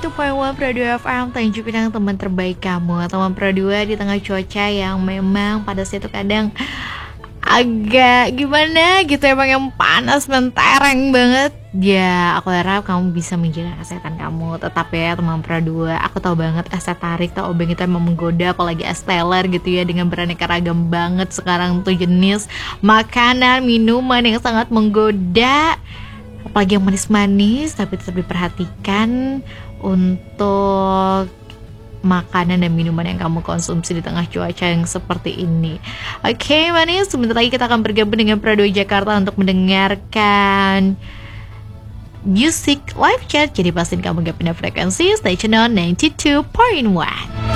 92.1 Pro 2 FM, Tanjung Pinang, teman terbaik kamu. Teman Pro 2 di tengah cuaca yang memang pada saat itu kadang agak gimana gitu, emang yang panas mentereng banget. Ya, aku harap kamu bisa menjaga kesehatan kamu. Tetap ya teman Pro 2. Aku tahu banget es teh tarik atau obeng itu emang menggoda, apalagi es teler gitu ya, dengan beraneka ragam banget sekarang tuh jenis makanan, minuman yang sangat menggoda, apalagi yang manis-manis. Tapi tetap diperhatikan untuk makanan dan minuman yang kamu konsumsi di tengah cuaca yang seperti ini. Oke, manis, sebentar lagi kita akan bergabung dengan Prado Jakarta untuk mendengarkan Music Live Chat. Jadi pastiin kamu gak pindah frekuensi. Stay tune on 92.1.